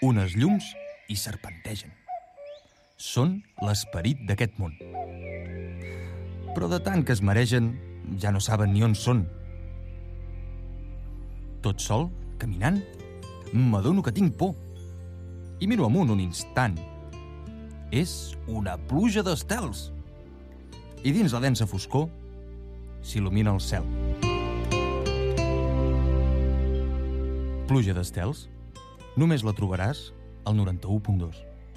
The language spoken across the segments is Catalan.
unes llums i serpentegen. Són l'esperit d'aquest món. Però de tant que es maregen, ja no saben ni on són. Tot sol, caminant, m'adono que tinc por. I miro amunt un instant. És una pluja d'estels. I dins la densa foscor s'il·lumina el cel. Pluja d'estels? Només la trobaràs al 91.2.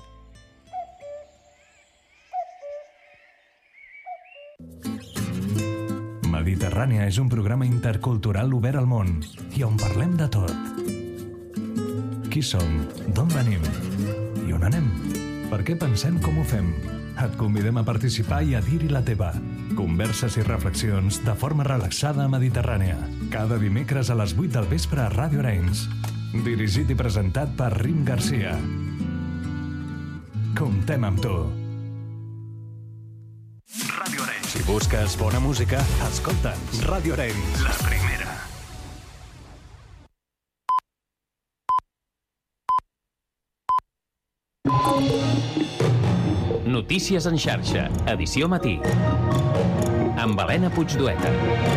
Mediterrània és un programa intercultural obert al món i on parlem de tot. Qui som? D'on venim? I on anem? Per què pensem com ho fem? Et convidem a participar i a dir-hi la teva. Converses i reflexions de forma relaxada a Mediterrània. Cada dimecres a les 8 del vespre a Ràdio Arenys. Dirigit i presentat per Rim Garcia. Comptem amb tu. Ràdio Arenys. Si busques bona música, escolta'ns. Ràdio Arenys. La primera. Notícies en xarxa, edició matí. Amb Helena Puigdueta.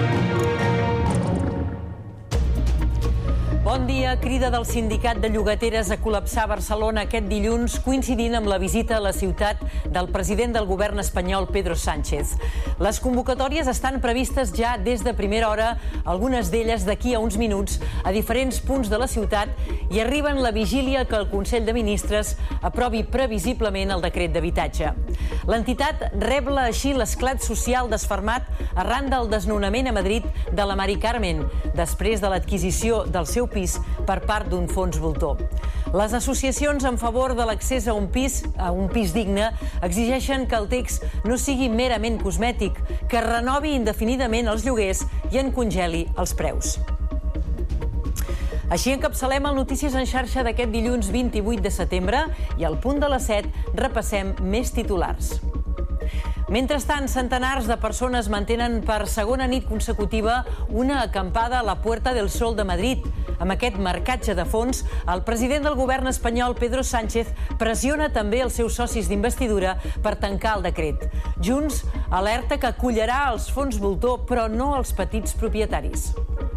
Bon dia. Crida del sindicat de llogateres a col·lapsar Barcelona aquest dilluns, coincidint amb la visita a la ciutat del president del govern espanyol, Pedro Sánchez. Les convocatòries estan previstes ja des de primera hora, algunes d'elles d'aquí a uns minuts, a diferents punts de la ciutat, i arriben la vigília que el Consell de Ministres aprovi previsiblement el decret d'habitatge. L'entitat rebla així l'esclat social desfermat arran del desnonament a Madrid de la Mari Carmen, després de l'adquisició del seu pis per part d'un fons voltor. Les associacions en favor de l'accés a un pis digne, exigeixen que el text no sigui merament cosmètic, que renovi indefinidament els lloguers i en congeli els preus. Així encapçalem el Notícies en xarxa d'aquest dilluns 28 de setembre i al punt de les 7 repassem més titulars. Mentrestant, centenars de persones mantenen per segona nit consecutiva una acampada a la Puerta del Sol de Madrid. Amb aquest marcatge de fons, el president del govern espanyol, Pedro Sánchez, pressiona també els seus socis d'investidura per tancar el decret. Junts alerta que acollarà els fons voltor, però no els petits propietaris.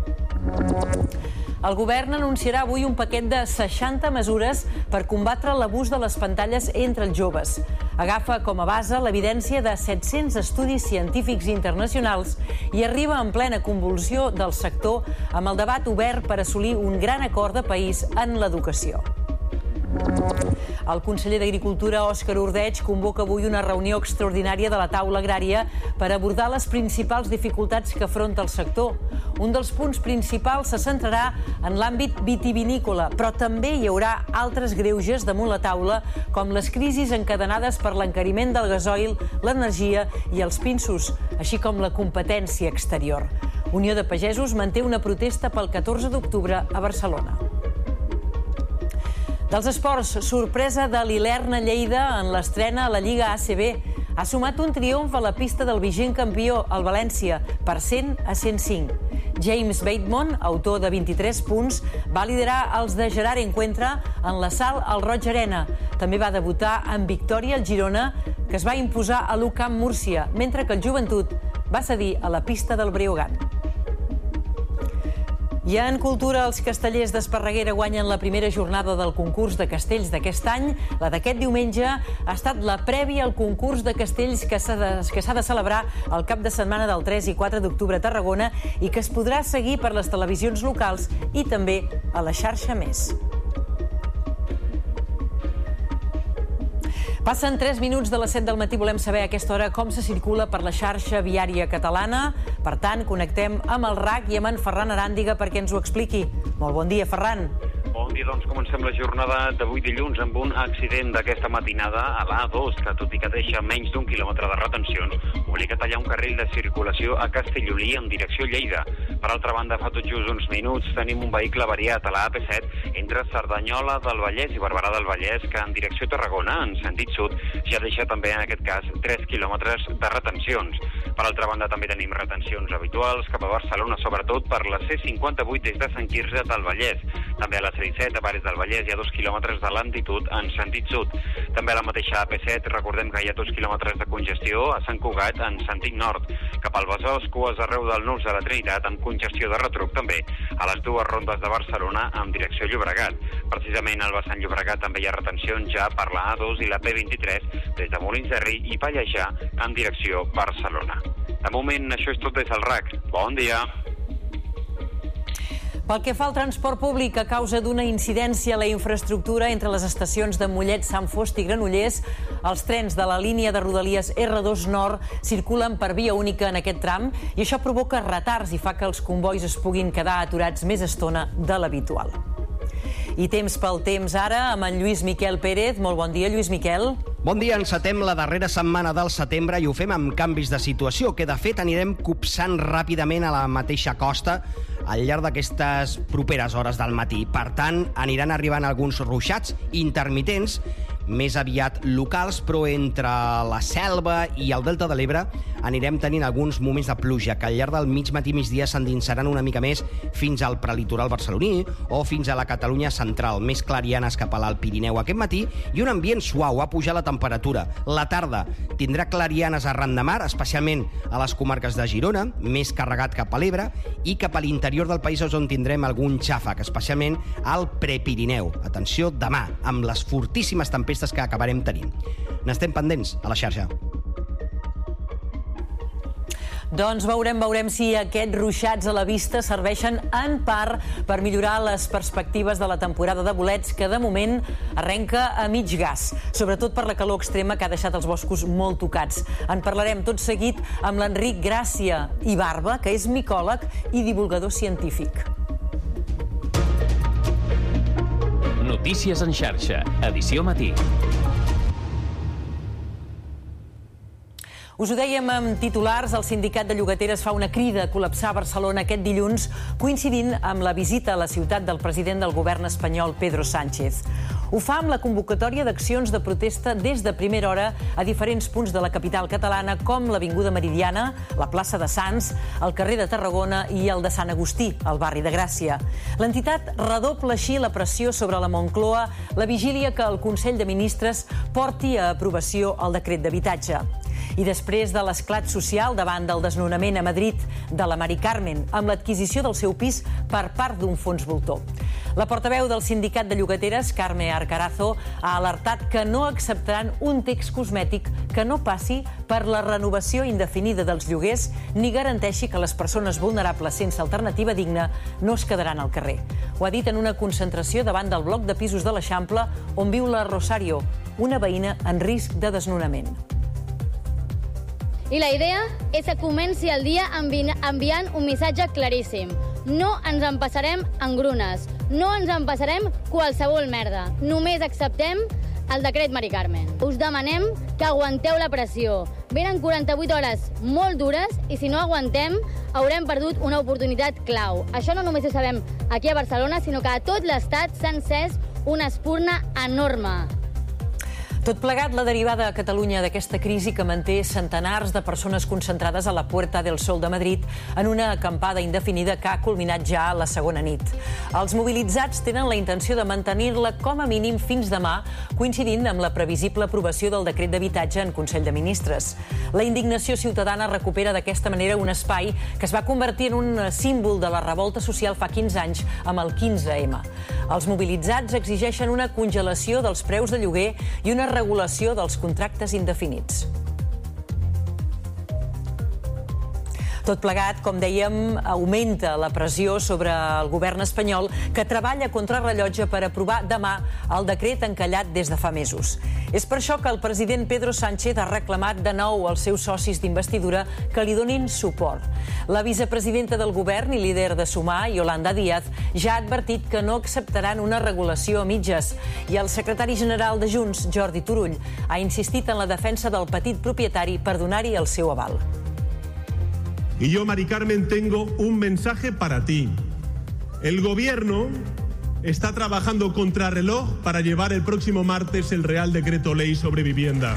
El govern anunciarà avui un paquet de 60 mesures per combatre l'abús de les pantalles entre els joves. Agafa com a base l'evidència de 700 estudis científics internacionals i arriba en plena convulsió del sector amb el debat obert per assolir un gran acord de país en l'educació. El conseller d'Agricultura, Òscar Ordeig, convoca avui una reunió extraordinària de la taula agrària per abordar les principals dificultats que afronta el sector. Un dels punts principals se centrarà en l'àmbit vitivinícola, però també hi haurà altres greuges damunt la taula, com les crisis encadenades per l'encariment del gasoil, l'energia i els pinsos, així com la competència exterior. Unió de Pagesos manté una protesta pel 14 d'octubre a Barcelona. Dels esports, sorpresa de l'Ilern a Lleida en l'estrena a la Lliga ACB. Ha sumat un triomf a la pista del vigent campió, el València, per 100-105. James Bateman, autor de 23 punts, va liderar els de Gerard Encuentra en l'assalt al Roig Arena. També va debutar en victòria al Girona, que es va imposar a l'UCAM Múrcia, mentre que el Joventut va cedir a la pista del Breogán. I en cultura, els castellers d'Esparreguera guanyen la primera jornada del concurs de castells d'aquest any. La d'aquest diumenge ha estat la prèvia al concurs de castells que s'ha de celebrar el cap de setmana del 3 i 4 d'octubre a Tarragona i que es podrà seguir per les televisions locals i també a la xarxa Més. Passen 3 minuts de les 7 del matí. Volem saber a aquesta hora com se circula per la xarxa viària catalana. Per tant, connectem amb el RAC i amb en Ferran Aràndiga perquè ens ho expliqui. Molt bon dia, Ferran. Bon dia, doncs comencem la jornada d'avui dilluns amb un accident d'aquesta matinada a l'A2, que tot i que deixa menys d'1 quilòmetre de retencions, obliga a tallar un carril de circulació a Castellolí en direcció Lleida. Per altra banda, fa tot just uns minuts tenim un vehicle variat a la AP7 entre Cerdanyola del Vallès i Barberà del Vallès, que en direcció Tarragona, en sentit sud, ja deixa també en aquest cas 3 quilòmetres de retencions. Per altra banda, també tenim retencions habituals cap a Barcelona, sobretot per la C58 des de Sant Quirze del Vallès. També a la l'AP17 a Bares del Vallès hi ha 2 quilòmetres de lentitud en sentit sud. També a la mateixa AP7 recordem que hi ha 2 quilòmetres de congestió a Sant Cugat en sentit nord. Cap al Besòs, cues arreu del Nus de la Trinitat amb congestió de retruc també a les dues rondes de Barcelona en direcció Llobregat. Precisament al vessant Llobregat també hi ha retencions ja per la A2 i la P23 des de Molins de Rei i Pallejà en direcció Barcelona. De moment, això és tot des del RAC. Bon dia! Pel que fa al transport públic, a causa d'una incidència a la infraestructura entre les estacions de Mollet, Sant Fost i Granollers, els trens de la línia de Rodalies R2 Nord circulen per via única en aquest tram i això provoca retards i fa que els convois es puguin quedar aturats més estona de l'habitual. I temps pel temps ara amb en Lluís Miquel Pérez. Molt bon dia, Lluís Miquel. Bon dia, encetem la darrera setmana del setembre i ho fem amb canvis de situació, que de fet anirem copsant ràpidament a la mateixa costa al llarg d'aquestes properes hores del matí. Per tant, aniran arribant alguns ruixats intermitents, més aviat locals, però entre la Selva i el Delta de l'Ebre anirem tenint alguns moments de pluja que al llarg del mig-matí-migdia s'endinsaran una mica més fins al prelitoral barceloní o fins a la Catalunya central, més clarianes cap a l'Alt Pirineu aquest matí i un ambient suau, a pujar la temperatura. La tarda tindrà clarianes arran de mar, especialment a les comarques de Girona, més carregat cap a l'Ebre, i cap a l'interior del país on tindrem algun xàfec, especialment al Prepirineu. Atenció, demà, amb les fortíssimes tempestes que acabarem tenint. N'estem pendents a la xarxa. Doncs veurem si aquests ruixats a la vista serveixen en part per millorar les perspectives de la temporada de bolets, que de moment arrenca a mig gas, sobretot per la calor extrema que ha deixat els boscos molt tocats. En parlarem tot seguit amb l'Enric Gràcia i Barba, que és micòleg i divulgador científic. Notícies en xarxa, edició matí. Us ho dèiem amb titulars, el sindicat de llogateres fa una crida a col·lapsar Barcelona aquest dilluns, coincidint amb la visita a la ciutat del president del govern espanyol, Pedro Sánchez. Ho fa amb la convocatòria d'accions de protesta des de primera hora a diferents punts de la capital catalana, com l'Avinguda Meridiana, la plaça de Sants, el carrer de Tarragona i el de Sant Agustí, al barri de Gràcia. L'entitat redobla així la pressió sobre la Moncloa, la vigília que el Consell de Ministres porti a aprovació el decret d'habitatge. I després de l'esclat social davant del desnonament a Madrid de la Mari Carmen, amb l'adquisició del seu pis per part d'un fons voltor. La portaveu del sindicat de llogateres, Carme Arcarazo, ha alertat que no acceptaran un text cosmètic que no passi per la renovació indefinida dels lloguers ni garanteixi que les persones vulnerables sense alternativa digna no es quedaran al carrer. Ho ha dit en una concentració davant del bloc de pisos de l'Eixample, on viu la Rosario, una veïna en risc de desnonament. I la idea és que comenci el dia enviant un missatge claríssim. No ens empassarem engrunes, no ens empassarem qualsevol merda. Només acceptem el decret Mari Carmen. Us demanem que aguanteu la pressió. Venen 48 hores molt dures i si no aguantem haurem perdut una oportunitat clau. Això no només ho sabem aquí a Barcelona, sinó que a tot l'estat s'ha encès una espurna enorme. Tot plegat, la derivada a Catalunya d'aquesta crisi que manté centenars de persones concentrades a la Puerta del Sol de Madrid en una acampada indefinida que ha culminat ja la segona nit. Els mobilitzats tenen la intenció de mantenir-la com a mínim fins demà, coincidint amb la previsible aprovació del decret d'habitatge en Consell de Ministres. La indignació ciutadana recupera d'aquesta manera un espai que es va convertir en un símbol de la revolta social fa 15 anys amb el 15M. Els mobilitzats exigeixen una congelació dels preus de lloguer i una regulació dels contractes indefinits. Tot plegat, com dèiem, augmenta la pressió sobre el govern espanyol, que treballa contra rellotge per aprovar demà el decret encallat des de fa mesos. És per això que el president Pedro Sánchez ha reclamat de nou als seus socis d'investidura que li donin suport. La vicepresidenta del govern i líder de Sumar, Yolanda Díaz, ja ha advertit que no acceptaran una regulació a mitges i el secretari general de Junts, Jordi Turull, ha insistit en la defensa del petit propietari per donar-hi el seu aval. Y yo, Mari Carmen, tengo un mensaje para ti. El gobierno está trabajando contrarreloj para llevar el próximo martes el Real Decreto Ley sobre vivienda.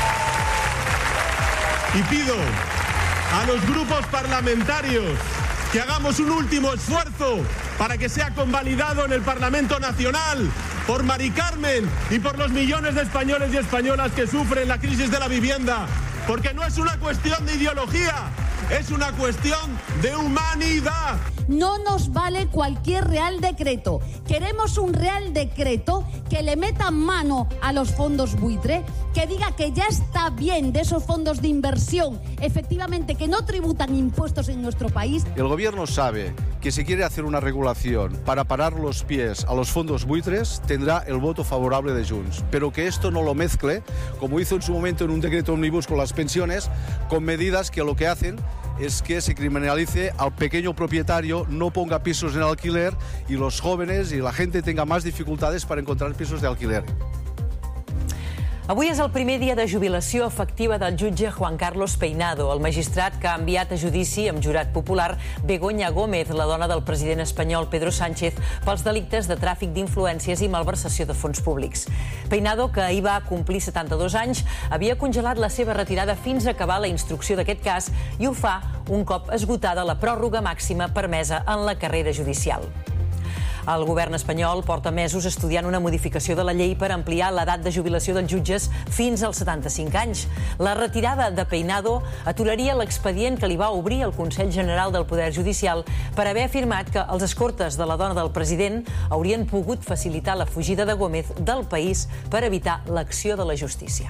Y pido a los grupos parlamentarios que hagamos un último esfuerzo para que sea convalidado en el Parlamento Nacional por Mari Carmen y por los millones de españoles y españolas que sufren la crisis de la vivienda, porque no es una cuestión de ideología, es una cuestión de humanidad. No nos vale cualquier Real Decreto. Queremos un Real Decreto que le meta mano a los fondos buitre, que diga que ya está bien de esos fondos de inversión, efectivamente, que no tributan impuestos en nuestro país. El gobierno sabe que si quiere hacer una regulación para parar los pies a los fondos buitres, tendrá el voto favorable de Junts. Pero que esto no lo mezcle, como hizo en su momento en un decreto omnibus con las pensiones, con medidas que lo que hacen es que se criminalice al pequeño propietario, no ponga pisos en alquiler y los jóvenes y la gente tenga más dificultades para encontrar pisos de alquiler. Avui és el primer dia de jubilació efectiva del jutge Juan Carlos Peinado, el magistrat que ha enviat a judici amb jurat popular Begoña Gómez, la dona del president espanyol Pedro Sánchez, pels delictes de tràfic d'influències i malversació de fons públics. Peinado, que ahir va complir 72 anys, havia congelat la seva retirada fins a acabar la instrucció d'aquest cas i ho fa un cop esgotada la pròrroga màxima permesa en la carrera judicial. El govern espanyol porta mesos estudiant una modificació de la llei per ampliar l'edat de jubilació dels jutges fins als 75 anys. La retirada de Peinado aturaria l'expedient que li va obrir el Consell General del Poder Judicial per haver afirmat que els escortes de la dona del president haurien pogut facilitar la fugida de Gómez del país per evitar l'acció de la justícia.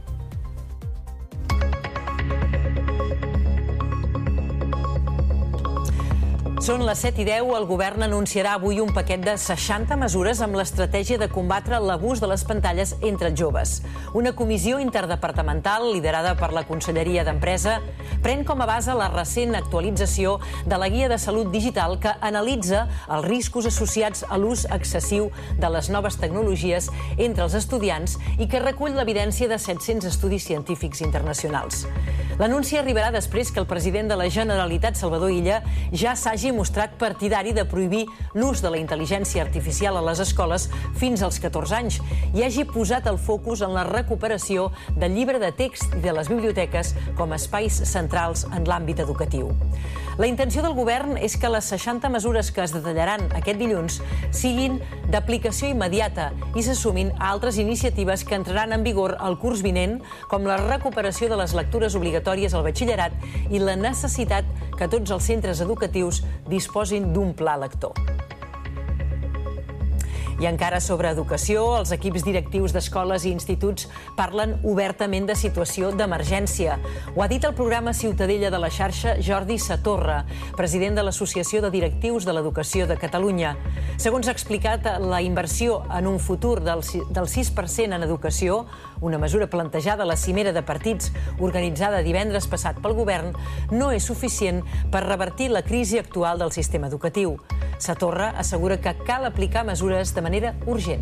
Són les 7:10. El govern anunciarà avui un paquet de 60 mesures amb l'estratègia de combatre l'abús de les pantalles entre els joves. Una comissió interdepartamental liderada per la Conselleria d'Empresa pren com a base la recent actualització de la Guia de Salut Digital que analitza els riscos associats a l'ús excessiu de les noves tecnologies entre els estudiants i que recull l'evidència de 700 estudis científics internacionals. L'anunci arribarà després que el president de la Generalitat, Salvador Illa, ja s'hagi mostrat partidari de prohibir l'ús de la intel·ligència artificial a les escoles fins als 14 anys i hagi posat el focus en la recuperació del llibre de text i de les biblioteques com a espais centrals en l'àmbit educatiu. La intenció del govern és que les 60 mesures que es detallaran aquest dilluns siguin d'aplicació immediata i se sumin a altres iniciatives que entraran en vigor el curs vinent, com la recuperació de les lectures obligatòries al batxillerat i la necessitat que tots els centres educatius disposin d'un pla lector. I encara sobre educació, els equips directius d'escoles i instituts parlen obertament de situació d'emergència. Ho ha dit el programa Ciutadella de la xarxa Jordi Satorra, president de l'Associació de Directius de l'Educació de Catalunya. Segons ha explicat, la inversió en un futur del 6% en educació, una mesura plantejada a la cimera de partits organitzada divendres passat pel govern, no és suficient per revertir la crisi actual del sistema educatiu. Satorra assegura que cal aplicar mesures de manera urgent.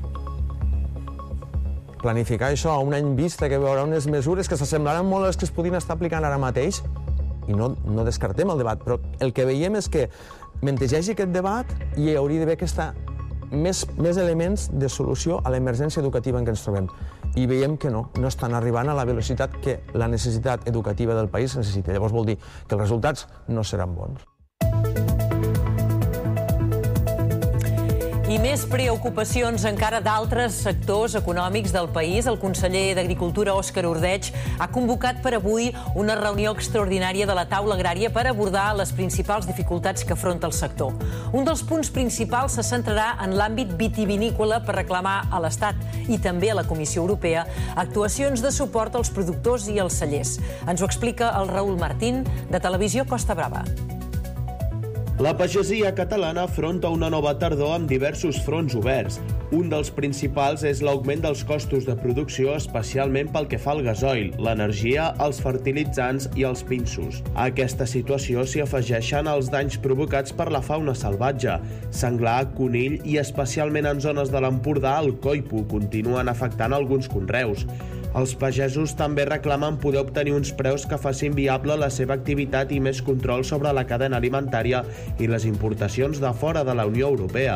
Planificar això a un any vista, que hi haurà unes mesures que s'assemblaran molt a les que es podien estar aplicant ara mateix, i no descartem el debat, però el que veiem és que mentre hi hagi aquest debat hi hauria d'haver més elements de solució a l'emergència educativa en què ens trobem. I veiem que no estan arribant a la velocitat que la necessitat educativa del país necessita. Llavors vol dir que els resultats no seran bons. I més preocupacions encara d'altres sectors econòmics del país. El conseller d'Agricultura, Òscar Ordeig, ha convocat per avui una reunió extraordinària de la taula agrària per abordar les principals dificultats que afronta el sector. Un dels punts principals se centrarà en l'àmbit vitivinícola per reclamar a l'Estat i també a la Comissió Europea actuacions de suport als productors i als cellers. Ens ho explica el Raül Martín, de Televisió Costa Brava. La pagesia catalana afronta una nova tardor amb diversos fronts oberts. Un dels principals és l'augment dels costos de producció, especialment pel que fa al gasoil, l'energia, els fertilitzants i els pinsos. A aquesta situació s'hi afegeixen els danys provocats per la fauna salvatge. Senglar, conill i, especialment en zones de l'Empordà, el coipo continuen afectant alguns conreus. Els pagesos també reclamen poder obtenir uns preus que facin viable la seva activitat i més control sobre la cadena alimentària i les importacions de fora de la Unió Europea.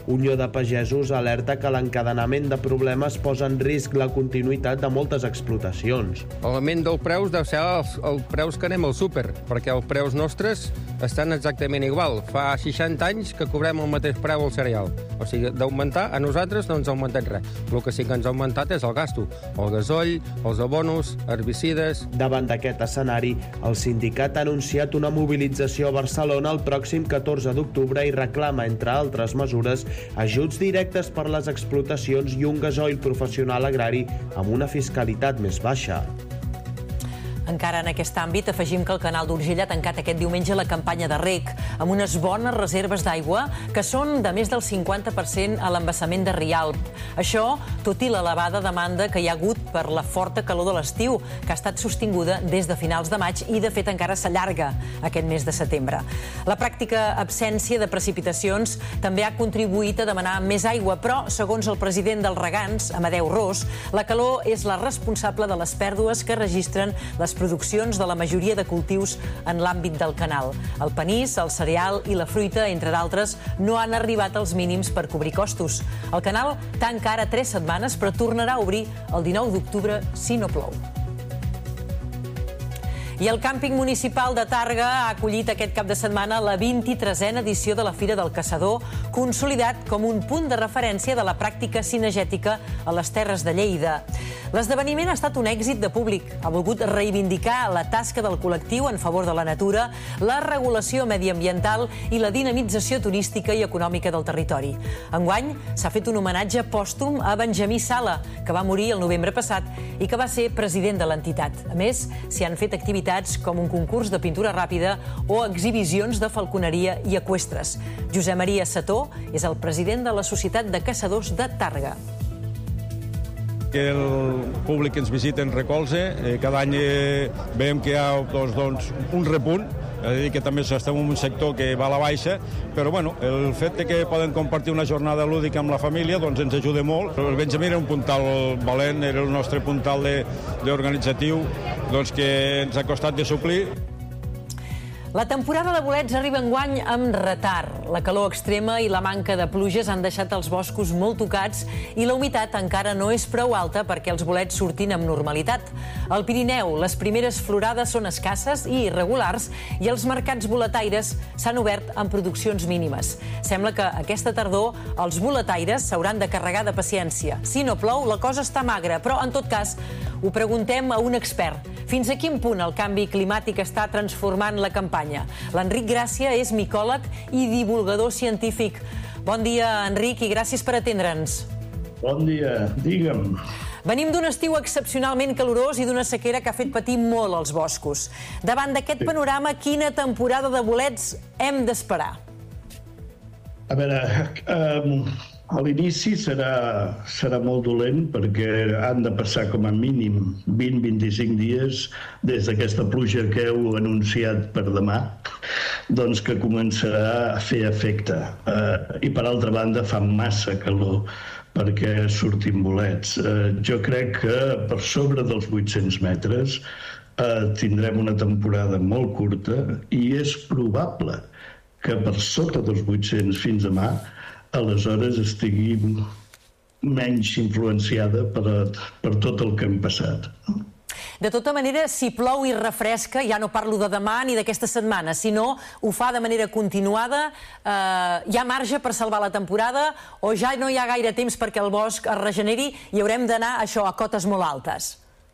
Unió de Pagesos alerta que l'encadenament de problemes posa en risc la continuïtat de moltes explotacions. L'element dels preus deu ser els preus que anem al súper, perquè els preus nostres estan exactament igual. Fa 60 anys que cobrem el mateix preu al cereal. O sigui, d'augmentar, a nosaltres no ens ha augmentat res. El que sí que ens ha augmentat és el gasto. El gasoll, els abonos, herbicides... Davant d'aquest escenari, el sindicat ha anunciat una mobilització a Barcelona el pròxim 14 d'octubre i reclama, entre altres mesures, ajuts directes per les explotacions i un gasoil professional agrari amb una fiscalitat més baixa. Encara en aquest àmbit, afegim que el Canal d'Urgell ha tancat aquest diumenge la campanya de reg, amb unes bones reserves d'aigua que són de més del 50% a l'embassament de Rialp. Això, tot i l'elevada demanda que hi ha hagut per la forta calor de l'estiu, que ha estat sostinguda des de finals de maig i, de fet, encara s'allarga aquest mes de setembre. La pràctica absència de precipitacions també ha contribuït a demanar més aigua, però, segons el president dels regants, Amadeu Ros, la calor és la responsable de les pèrdues que registren les produccions de la majoria de cultius en l'àmbit del canal. El panís, el cereal i la fruita, entre d'altres, no han arribat als mínims per cobrir costos. El canal tanca ara 3 setmanes, però tornarà a obrir el 19 d'octubre si no plou. I el càmping municipal de Tàrrega ha acollit aquest cap de setmana la 23a edició de la Fira del Caçador, consolidat com un punt de referència de la pràctica cinegètica a les Terres de Lleida. L'esdeveniment ha estat un èxit de públic. Ha volgut reivindicar la tasca del col·lectiu en favor de la natura, la regulació mediambiental i la dinamització turística i econòmica del territori. Enguany s'ha fet un homenatge pòstum a Benjamí Sala, que va morir el novembre passat i que va ser president de l'entitat. A més, s'hi han fet activitats com un concurs de pintura ràpida o exhibicions de falconeria i eqüestres. Josep Maria Sató és el president de la Societat de Caçadors de Tàrrega. Que el públic que ens visita ens recolze. Cada any veiem que hi ha un repunt, és a dir, que també estem en un sector que va a la baixa, però el fet que poden compartir una jornada lúdica amb la família ens ajuda molt. El Benjamí era un puntal valent, era el nostre puntal d'organitzatiu que ens ha costat de suplir. La temporada de bolets arriba enguany amb retard. La calor extrema i la manca de pluges han deixat els boscos molt tocats i la humitat encara no és prou alta perquè els bolets surtin amb normalitat. Al Pirineu, les primeres florades són escasses i irregulars i els mercats boletaires s'han obert amb produccions mínimes. Sembla que aquesta tardor els boletaires s'hauran de carregar de paciència. Si no plou, la cosa està magra, però en tot cas ho preguntem a un expert. Fins a quin punt el canvi climàtic està transformant la campanya? L'Enric Gràcia és micòleg i divulgador científic. Bon dia, Enric, i gràcies per atendre'ns. Bon dia, digue'm. Venim d'un estiu excepcionalment calorós i d'una sequera que ha fet patir molt els boscos. Davant d'aquest panorama, quina temporada de bolets hem d'esperar? A veure, a l'inici serà molt dolent perquè han de passar com a mínim 20-25 dies des d'aquesta pluja que heu anunciat per demà, que començarà a fer efecte. I per altra banda fa massa calor perquè surtin bolets. Jo crec que per sobre dels 800 metres tindrem una temporada molt curta i és probable que per sota dels 800 fins demà aleshores estigui menys influenciada per tot el que hem passat. De tota manera, si plou i refresca, ja no parlo de demà ni d'aquesta setmana, sinó ho fa de manera continuada, hi ha marge per salvar la temporada o ja no hi ha gaire temps perquè el bosc es regeneri i haurem d'anar a cotes molt altes?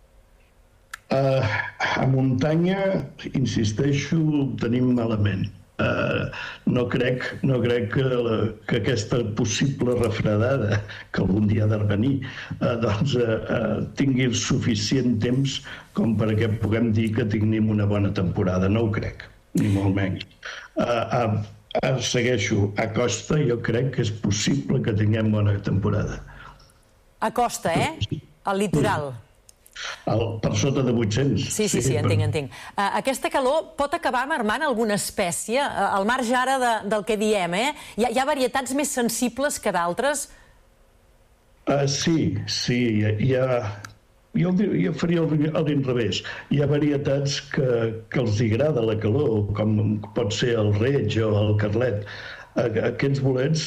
A muntanya, insisteixo, tenim malament. No crec que aquesta possible refredada que algun dia ha de venir tingui suficient temps com perquè puguem dir que tinguem una bona temporada. No ho crec, ni molt menys. Segueixo a costa, jo crec que és possible que tinguem bona temporada. A costa, Al litoral. Per sota de 800. Sí, entenc. Aquesta calor pot acabar marmant alguna espècie, al marge ara del que diem, Hi ha varietats més sensibles que d'altres? Sí, jo faria a l'inrevés. Hi ha varietats que els agrada la calor, com pot ser el reig o el carlet. Aquests bolets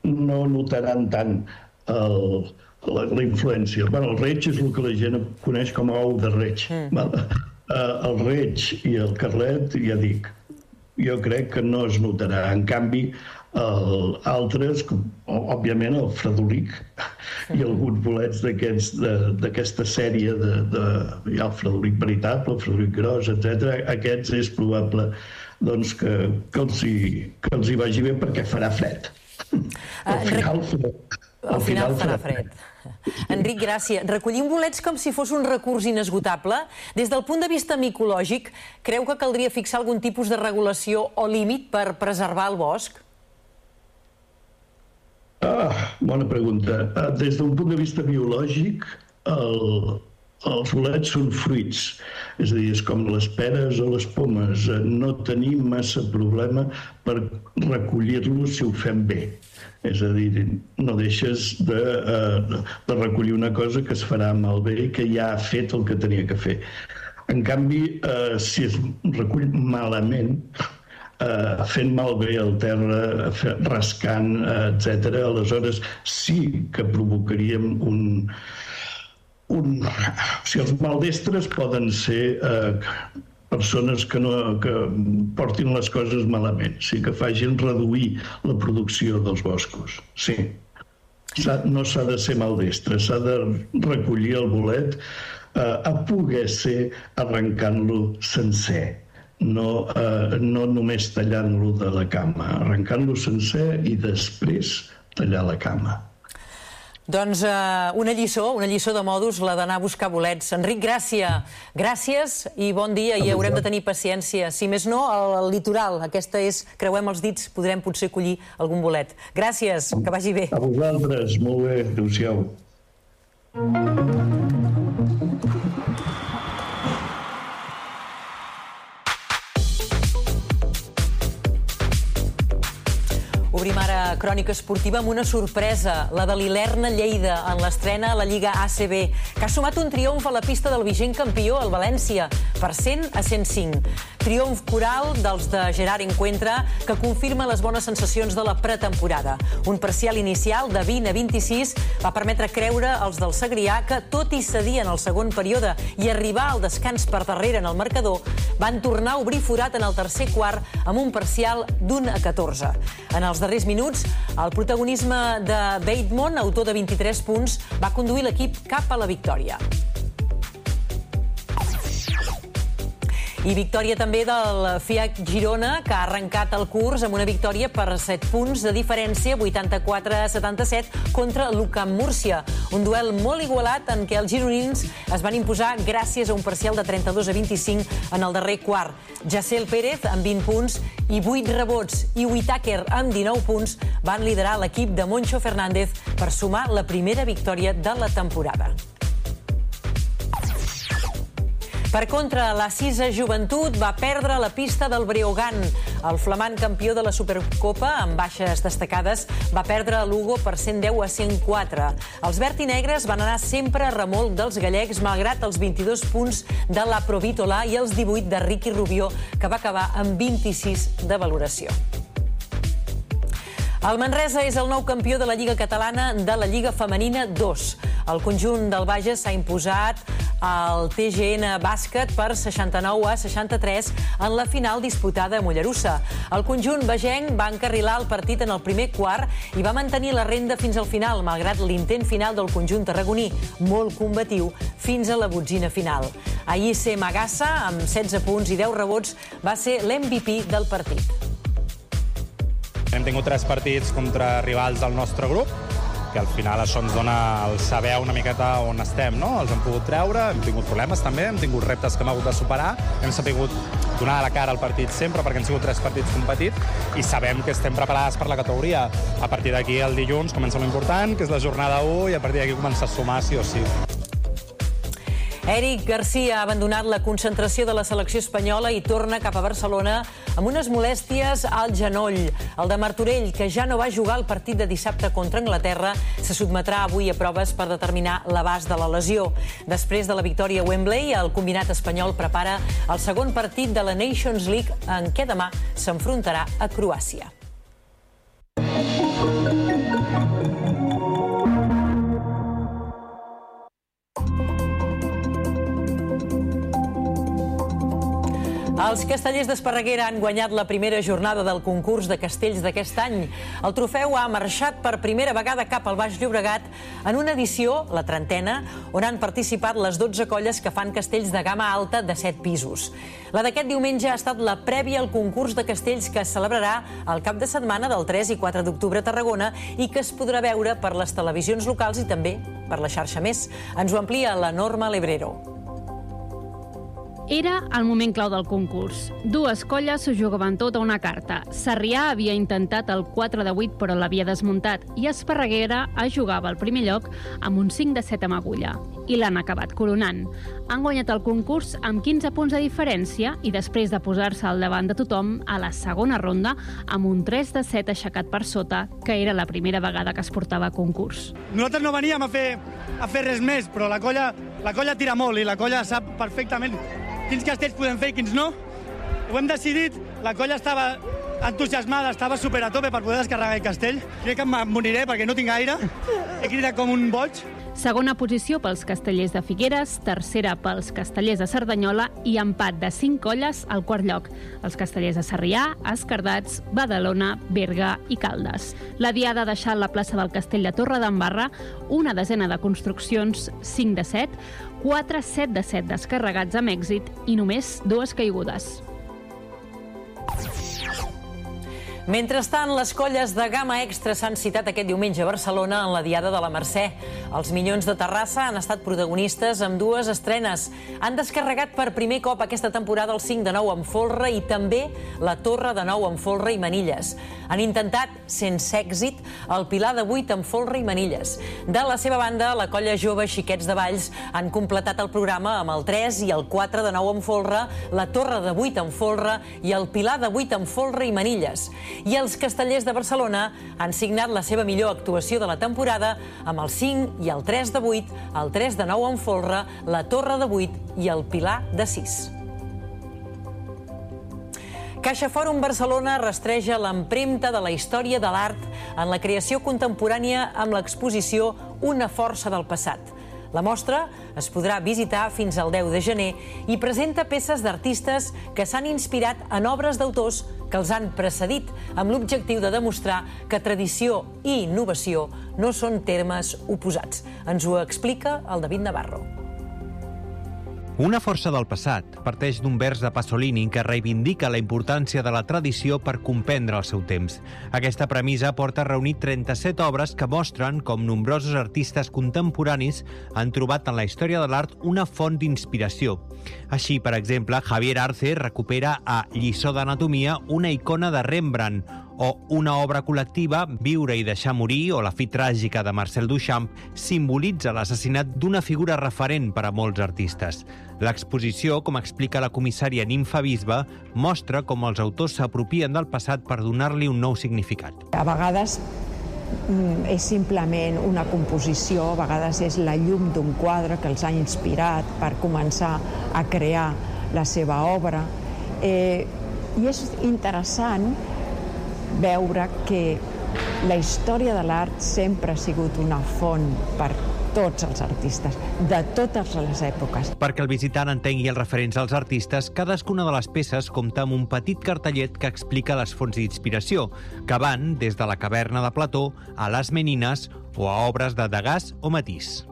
no notaran tant la influència. El reig és el que la gent coneix com a ou de reig. El reig i el carlet, ja dic, jo crec que no es notarà. En canvi, altres, òbviament el fredolic i alguns bolets d'aquesta sèrie hi ha el fredolic veritable, el fredolic gros, etc. Aquests és probable que els hi vagi bé perquè farà fred. Al final farà fred. Enric, gràcies. Recollim bolets com si fos un recurs inesgotable. Des del punt de vista micològic, creu que caldria fixar algun tipus de regulació o límit per preservar el bosc? Bona pregunta. Des d'un punt de vista biològic, els bolets són fruits. És a dir, és com les peres o les pomes. No tenim massa problema per recollir-los si ho fem bé. És a dir, no deixes de recollir una cosa que es farà malbé i que ja ha fet el que tenia que fer. En canvi, si es recull malament, fent malbé el terra, rascant, etc., aleshores sí que provocaríem Si els maldestres poden ser persones que portin les coses malament, sí que facin reduir la producció dels boscos. Sí, no s'ha de ser maldestre, s'ha de recollir el bolet a poder ser arrencant-lo sencer, no només tallant-lo de la cama, arrencant-lo sencer i després tallar la cama. Doncs una lliçó de modus, la d'anar a buscar bolets. Enric, gràcies i bon dia, i haurem de tenir paciència. Si més no, al litoral, aquesta és, creuem els dits, podrem potser collir algun bolet. Gràcies, que vagi bé. A vosaltres, molt bé, adéu-siau. Obrim ara crònica esportiva amb una sorpresa, la de l'Ilerna Lleida en l'estrena a la Lliga ACB, que ha sumat un triomf a la pista del vigent campió, el València, per 100-105. Triomf coral dels de Gerard Encuentra, que confirma les bones sensacions de la pretemporada. Un parcial inicial de 20-26 va permetre creure als del Segrià que, tot i cedir en el segon període i arribar al descans per darrere en el marcador, van tornar a obrir forat en el tercer quart amb un parcial d'1-14. En els darrers minuts, el protagonisme de Bateman, autor de 23 punts, va conduir l'equip cap a la victòria. I victòria també del FIAC Girona, que ha arrencat el curs amb una victòria per 7 punts de diferència, 84-77, contra l'UCAM Múrcia. Un duel molt igualat en què els gironins es van imposar gràcies a un parcial de 32-25 en el darrer quart. Jacel Pérez, amb 20 punts i 8 rebots, i Whittaker, amb 19 punts, van liderar l'equip de Moncho Fernández per sumar la primera victòria de la temporada. Per contra, la Sisa Joventut va perdre la pista del Breogán. El flamant campió de la Supercopa, amb baixes destacades, va perdre a Lugo per 110-104. Els verd i negres van anar sempre a remolc dels gallecs, malgrat els 22 punts de la Provítola i els 18 de Ricky Rubió, que va acabar amb 26 de valoració. El Manresa és el nou campió de la Lliga Catalana de la Lliga Femenina 2. El conjunt del Bages s'ha imposat al TGN Bàsquet per 69-63 en la final disputada a Mollerussa. El conjunt bagenc va encarrilar el partit en el primer quart i va mantenir la renda fins al final, malgrat l'intent final del conjunt tarragoní, molt combatiu, fins a la botzina final. Aïsse Magassa, amb 16 punts i 10 rebots, va ser l'MVP del partit. Hem tingut 3 partits contra rivals del nostre grup, que al final això ens dona el saber una miqueta on estem, no? Els hem pogut treure, hem tingut problemes també, hem tingut reptes que hem hagut de superar, hem sabut donar la cara al partit sempre perquè han sigut 3 partits competits i sabem que estem preparades per la categoria. A partir d'aquí el dilluns comença l'important, que és la jornada 1, i a partir d'aquí comença a sumar sí o sí. Eric Garcia ha abandonat la concentració de la selecció espanyola i torna cap a Barcelona amb unes molèsties al genoll. El de Martorell, que ja no va jugar el partit de dissabte contra Anglaterra, se sotmetrà avui a proves per determinar l'abast de la lesió. Després de la victòria a Wembley, el combinat espanyol prepara el segon partit de la Nations League, en què demà s'enfrontarà a Croàcia. Els castellers d'Esparreguera han guanyat la primera jornada del concurs de castells d'aquest any. El trofeu ha marxat per primera vegada cap al Baix Llobregat en una edició, la 30ª, on han participat les 12 colles que fan castells de gamma alta de 7 pisos. La d'aquest diumenge ha estat la prèvia al concurs de castells que es celebrarà el cap de setmana del 3 i 4 d'octubre a Tarragona i que es podrà veure per les televisions locals i també per la xarxa Més. Ens ho amplia la Norma Lebrero. Era el moment clau del concurs. Dues colles s'ho jugaven tot a una carta. Sarrià havia intentat el 4 de 8 però l'havia desmuntat i Esparreguera es jugava al primer lloc amb un 5 de 7 amb agulla. I l'han acabat coronant. Han guanyat el concurs amb 15 punts de diferència i després de posar-se al davant de tothom a la segona ronda amb un 3 de 7 aixecat per sota, que era la primera vegada que es portava a concurs. Nosaltres no veníem a fer res més, però la colla tira molt i la colla sap perfectament quins castells podem fer i quins no. Ho hem decidit, la colla estava entusiasmada, estava super a tope per poder descarregar el castell. Crec que em moriré perquè no tinc gaire. He cridat com un boig. Segona posició pels castellers de Figueres, tercera pels castellers de Cerdanyola i empat de 5 colles al quart lloc. Els castellers de Sarrià, Escardats, Badalona, Berga i Caldes. La diada ha deixat la plaça del Castell de Torredembarra, una desena de construccions, 5 de 7, 4 7 de 7 descarregats amb èxit i només 2 caigudes. Mentrestant, les colles de gamma extra s'han citat aquest diumenge a Barcelona en la Diada de la Mercè. Els Minyons de Terrassa han estat protagonistes amb 2 estrenes. Han descarregat per primer cop aquesta temporada el 5 de 9 amb folre i també la torre de 9 amb folre i manilles. Han intentat, sense èxit, el pilar de 8 amb folre i manilles. De la seva banda, la colla jove Xiquets de Valls han completat el programa amb el 3 i el 4 de 9 amb folre, la torre de 8 amb folre i el pilar de 8 amb folre i manilles. I els castellers de Barcelona han signat la seva millor actuació de la temporada amb el 5 i el 3 de 8, el 3 de 9 amb folre, la torre de 8 i el pilar de 6. Caixa Fòrum Barcelona rastreja l'empremta de la història de l'art en la creació contemporània amb l'exposició Una força del passat. La mostra es podrà visitar fins al 10 de gener i presenta peces d'artistes que s'han inspirat en obres d'autors que els han precedit, amb l'objectiu de demostrar que tradició i innovació no són termes oposats. Ens ho explica el David Navarro. Una força del passat parteix d'un vers de Pasolini que reivindica la importància de la tradició per comprendre el seu temps. Aquesta premissa porta a reunir 37 obres que mostren com nombrosos artistes contemporanis han trobat en la història de l'art una font d'inspiració. Així, per exemple, Javier Arce recupera a Lliçó d'Anatomia una icona de Rembrandt, o una obra col·lectiva, Viure i deixar morir, o La fi tràgica de Marcel Duchamp, simbolitza l'assassinat d'una figura referent per a molts artistes. L'exposició, com explica la comissària Nimfa Bisbe, mostra com els autors s'apropien del passat per donar-li un nou significat. A vegades és simplement una composició, a vegades és la llum d'un quadre que els ha inspirat per començar a crear la seva obra. I és interessant veure que la història de l'art sempre ha sigut una font per tots els artistes, de totes les èpoques. Perquè el visitant entengui els referents als artistes, cadascuna de les peces compta amb un petit cartellet que explica les fonts d'inspiració, que van des de la caverna de Plató a les Menines o a obres de Degas o Matisse.